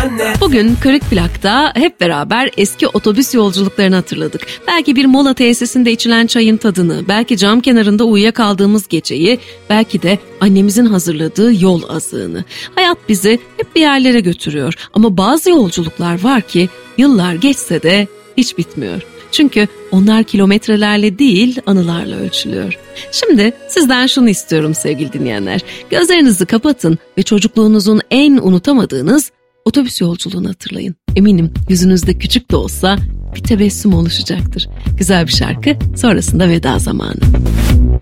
anne. Bugün Kırık Plak'ta hep beraber eski otobüs yolculuklarını hatırladık. Belki bir mola tesisinde içilen çayın tadını, belki cam kenarında uyuyakaldığımız geceyi, belki de annemizin hazırladığı yol azığını. Hayat bizi hep bir yerlere götürüyor ama bazı yolculuklar var ki yıllar geçse de hiç bitmiyor. Çünkü onlar kilometrelerle değil, anılarla ölçülüyor. Şimdi sizden şunu istiyorum sevgili dinleyenler. Gözlerinizi kapatın ve çocukluğunuzun en unutamadığınız otobüs yolculuğunu hatırlayın. Eminim yüzünüzde küçük de olsa bir tebessüm oluşacaktır. Güzel bir şarkı, sonrasında veda zamanı.